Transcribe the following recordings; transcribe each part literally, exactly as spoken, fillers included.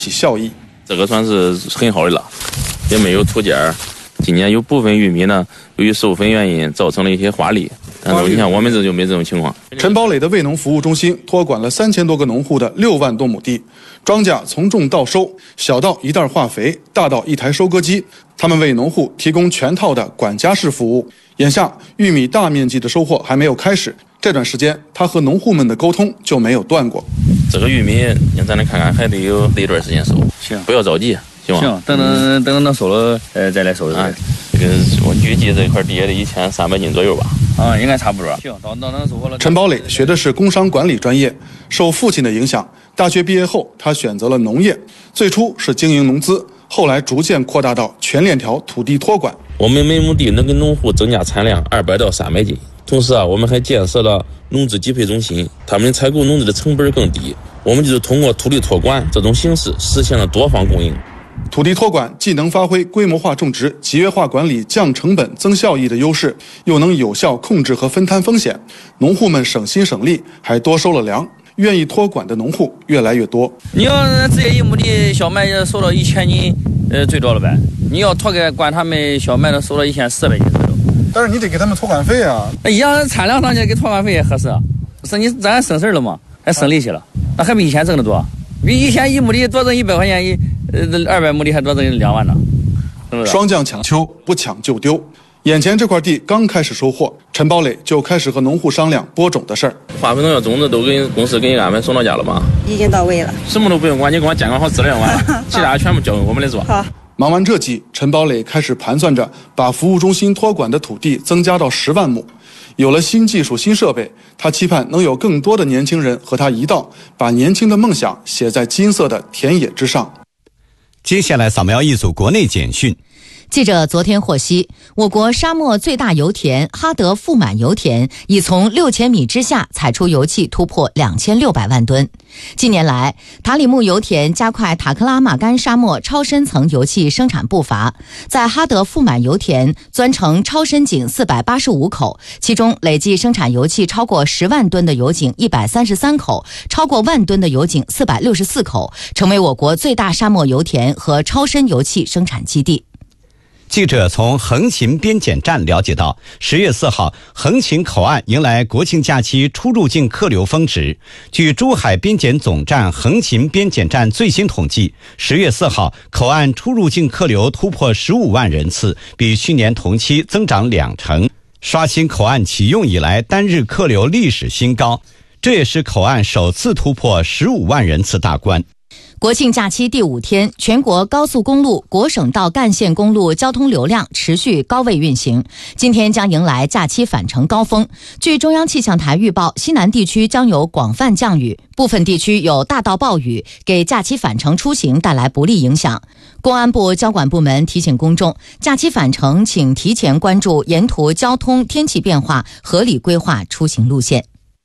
起效益。 这个算是很好的了，也没有土碱。今年有部分玉米呢，由于授粉原因造成了一些花粒，但是你看我们这就没这种情况。 陈堡垒的卫农服务中心托管了三千多个农户的六万多亩地，庄稼从种到收，小到一袋化肥，大到一台收割机，他们为农户提供全套的管家式服务。眼下玉米大面积的收获还没有开始，这段时间他和农户们的沟通就没有断过。 这个玉米咱来看看，还得有得一段时间收， 行， 不要着急。行， 等等等等收了，呃，再来收。 啊，这个我预计这块地也得一千三百斤左右吧。 啊，应该差不多。行，到到能收获了。 陈堡垒学的是工商管理专业，受父亲的影响，大学毕业后他选择了农业，最初是经营农资，后来逐渐扩大到全链条土地托管。 我们每亩地能给农户增加产量二百到三百斤，同时啊，我们还建设了农资集配中心，他们采购农资的成本更低。我们就是通过土地托管这种形式，实现了多方供应。 土地托管既能发挥规模化种植、集约化管理、降成本、增效益的优势，又能有效控制和分摊风险。农户们省心省力，还多收了粮。愿意托管的农户越来越多。 你要直接一亩地小麦也收到一千斤，呃，最多了呗。你要托给管他们小麦的，收到一千四百斤左右。 但是你得给他们托管费啊。 那一样产量上去给托管费也合适啊。是你咱省事儿了嘛，还省利息了，那还比以前挣得多。比以前一亩地多挣一百块钱一。呃，二百亩地还多挣两万呢，是不是？ 双降抢秋，不抢就丢。眼前这块地刚开始收获，陈堡垒就开始和农户商量播种的事儿。 化肥农药种子都给公司给你安排送到家了吗？ 已经到位了， 什么都不用管，你给我监管好质量完了，其他全部交给我们来做。 好。 忙完这季，陈堡垒开始盘算着把服务中心托管的土地增加到十万亩。有了新技术、新设备，他期盼能有更多的年轻人和他一道，把年轻的梦想写在金色的田野之上。 接下来扫描一组国内简讯。 记者昨天获悉，我国沙漠最大油田哈德富满油田已从六千米之下采出油气突破两千六百万吨。近年来，塔里木油田加快塔克拉玛干沙漠超深层油气生产步伐，在哈德富满油田钻成超深井四百八十五口，其中累计生产油气超过十万吨的油井一百三十三口，超过万吨的油井四百六十四口，成为我国最大沙漠油田和超深油气生产基地。 记者从横琴边检站了解到，十月四号，横琴口岸迎来国庆假期出入境客流峰值。据珠海边检总站横琴边检站最新统计，十月四号口岸出入境客流突破十五万人次，比去年同期增长两成，刷新口岸启用以来单日客流历史新高。这也是口岸首次突破十五万人次大关。 国庆假期第五天，全国高速公路、国省道干线公路交通流量持续高位运行。今天将迎来假期返程高峰。据中央气象台预报，西南地区将有广泛降雨，部分地区有大到暴雨，给假期返程出行带来不利影响。公安部交管部门提醒公众，假期返程请提前关注沿途交通、天气变化，合理规划出行路线。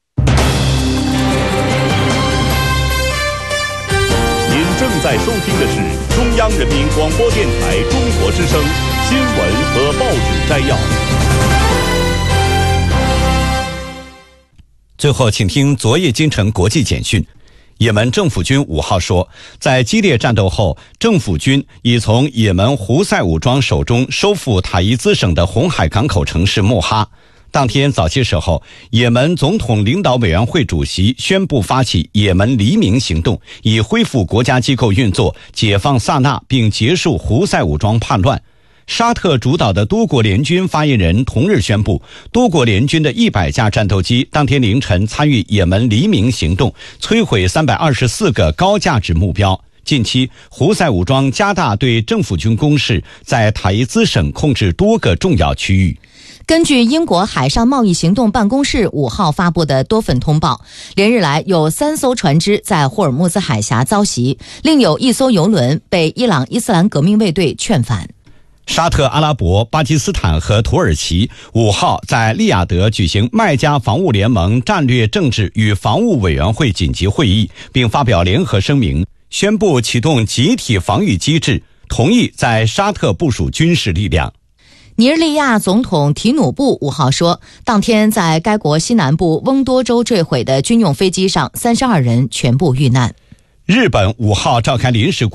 正在收听的是中央人民广播电台中国之声新闻和报纸摘要。 最后，请听昨夜今晨国际简讯。也门政府军五号说，在激烈战斗后，政府军已从也门胡塞武装手中收复塔伊兹省的红海港口城市莫哈。当天早些时候，也门总统领导委员会主席宣布发起也门黎明行动，以恢复国家机构运作，解放萨那，并结束胡塞武装叛乱。沙特主导的多国联军发言人同日宣布，多国联军的一百架战斗机当天凌晨参与也门黎明行动，摧毁三百二十四个高价值目标。近期，胡塞武装加大对政府军攻势，在塔伊兹省控制多个重要区域。 根据英国海上贸易行动办公室五号发布的多份通报，连日来有三艘船只在霍尔木兹海峡遭袭，另有一艘油轮被伊朗伊斯兰革命卫队劝返。 沙特阿拉伯、巴基斯坦和土耳其五号在利雅得举行麦加防务联盟战略政治与防务委员会紧急会议，并发表联合声明，宣布启动集体防御机制，同意在沙特部署军事力量。 尼日利亚总统提努布五号说，当天在该国西南部翁多州坠毁的军用飞机上，三十二人全部遇难。 日本五号召开临时